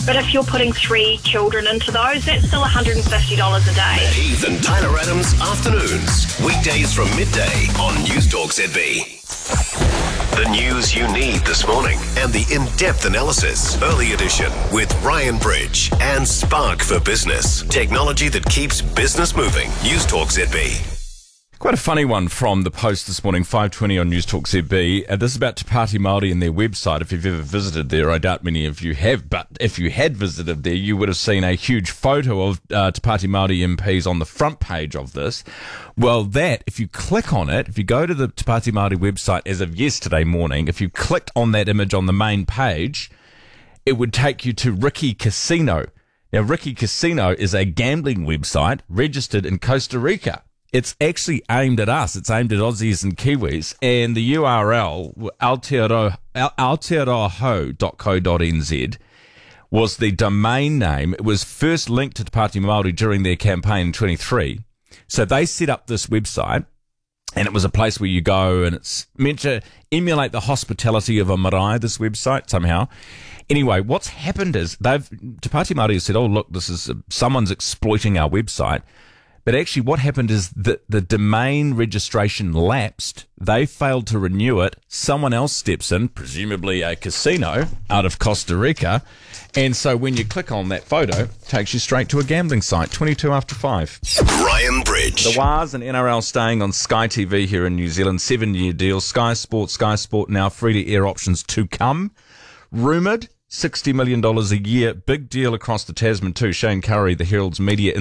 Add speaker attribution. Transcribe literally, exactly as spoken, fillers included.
Speaker 1: But if you're putting three children into those, that's still one hundred fifty dollars a day.
Speaker 2: Heath and Tyler Adams Afternoons. Weekdays from midday on News Talk Z B. The news you need this morning and the in-depth analysis. Early edition with Ryan Bridge and Spark for Business. Technology that keeps business moving. News Talk Z B.
Speaker 3: Quite a funny one from the Post this morning, five twenty on News Talk Z B. Uh, this is about Te Pāti Māori and their website. If you've ever visited there, I doubt many of you have, but if you had visited there, you would have seen a huge photo of uh, Te Pāti Māori M Ps on the front page of this. Well, that, if you click on it, if you go to the Te Pāti Māori website as of yesterday morning, if you clicked on that image on the main page, it would take you to Riki Casino. Now, Riki Casino is a gambling website registered in Costa Rica. It's actually aimed at us. It's aimed at Aussies and Kiwis. And the U R L, Aotearoa dot co dot n z, was the domain name. It was first linked to Te Pāti Māori during their campaign in twenty-three. So they set up this website, and it was a place where you go, and it's meant to emulate the hospitality of a marae, this website, somehow. Anyway, what's happened is they've Te Pāti Māori has said, oh, look, this is someone's exploiting our website. But actually what happened is that the domain registration lapsed. They failed to renew it. Someone else steps in, presumably a casino out of Costa Rica. And so when you click on that photo, it takes you straight to a gambling site, twenty-two after five.
Speaker 2: Ryan Bridge.
Speaker 3: The Waz and N R L staying on Sky T V here in New Zealand. Seven-year deal. Sky Sport, Sky Sport now free-to-air options to come. Rumoured sixty million dollars a year. Big deal across the Tasman too. Shane Curry, the Herald's media